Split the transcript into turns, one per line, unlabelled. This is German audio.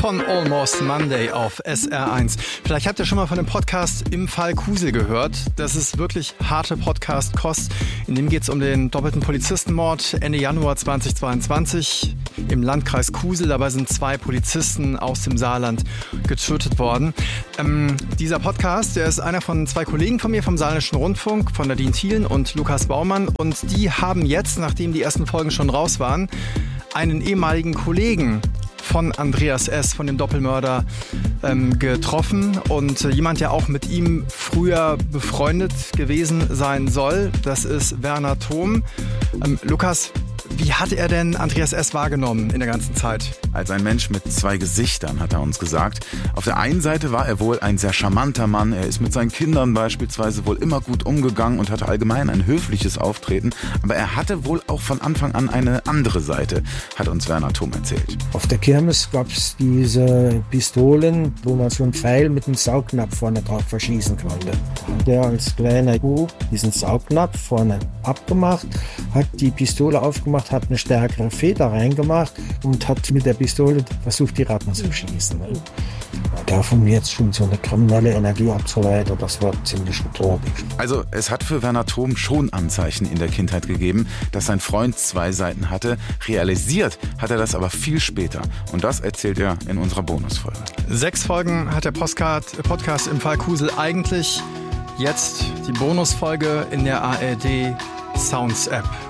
von Almost Monday auf SR1. Vielleicht habt ihr schon mal von dem Podcast Im Fall Kusel gehört. Das ist wirklich harte Podcast-Kost. In dem geht es um den doppelten Polizistenmord Ende Januar 2022 im Landkreis Kusel. Dabei sind 2 Polizisten aus dem Saarland getötet worden. Dieser Podcast, der ist einer von 2 Kollegen von mir vom Saarländischen Rundfunk, von Nadine Thielen und Lukas Baumann. Und die haben jetzt, nachdem die ersten Folgen schon raus waren, einen ehemaligen Kollegen von Andreas S., von dem Doppelmörder, getroffen. Und jemand, der auch mit ihm früher befreundet gewesen sein soll, das ist Werner Thom. Lukas, wie hat er denn Andreas S. wahrgenommen in der ganzen Zeit?
Als ein Mensch mit 2 Gesichtern, hat er uns gesagt. Auf der einen Seite war er wohl ein sehr charmanter Mann. Er ist mit seinen Kindern beispielsweise wohl immer gut umgegangen und hatte allgemein ein höfliches Auftreten. Aber er hatte wohl auch von Anfang an eine andere Seite, hat uns Werner Thom erzählt.
Auf der Kirmes gab es diese Pistolen, wo man so einen Pfeil mit einem Saugnapf vorne drauf verschießen konnte. Der als kleiner Bub diesen Saugnapf vorne abgemacht, hat die Pistole aufgemacht, hat eine stärkere Feder reingemacht und hat mit der Pistole versucht, die Ratten zu schießen. Davon jetzt schon so eine kriminelle Energie abzuleiten, das war ziemlich utopisch.
Also es hat für Werner Thom schon Anzeichen in der Kindheit gegeben, dass sein Freund 2 Seiten hatte. Realisiert hat er das aber viel später. Und das erzählt er in unserer Bonusfolge.
6 Folgen hat der Podcast Im Fall Kusel eigentlich. Jetzt die Bonusfolge in der ARD Sounds App.